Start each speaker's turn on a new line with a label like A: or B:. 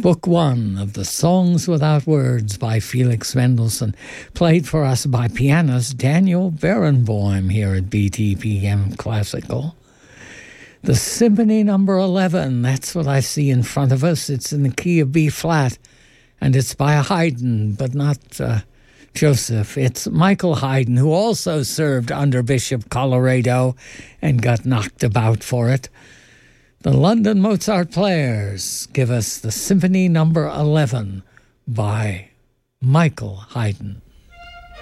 A: Book 1 of the Songs Without Words by Felix Mendelssohn, played for us by pianist Daniel Barenboim here at BTPM Classical. The Symphony Number 11, that's what I see in front of us. It's in the key of B flat, and it's by Haydn, but not Joseph. It's Michael Haydn, who also served under Bishop Colorado and got knocked about for it. The London Mozart Players give us the Symphony Number 11 by Michael Haydn.